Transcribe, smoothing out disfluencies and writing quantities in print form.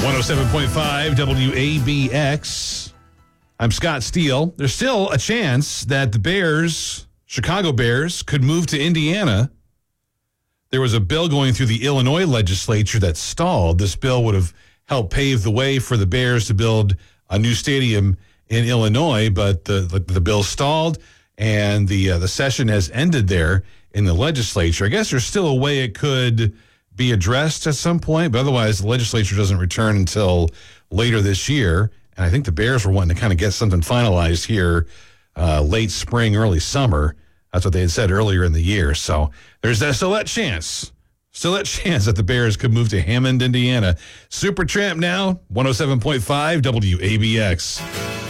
107.5 WABX. I'm Scott Steele. There's still a chance that the Bears, Chicago Bears, could move to Indiana. There was a bill going through the Illinois legislature that stalled. This bill would have helped pave the way for the Bears to build a new stadium in Illinois, but the bill stalled, and the session has ended there in the legislature. I guess there's still a way it could be addressed at some point, but otherwise the legislature doesn't return until later this year. And I think the Bears were wanting to kind of get something finalized here late spring, early summer. That's what they had said earlier in the year. So there's still that chance that the Bears could move to Hammond, Indiana. Supertramp now, 107.5 WABX.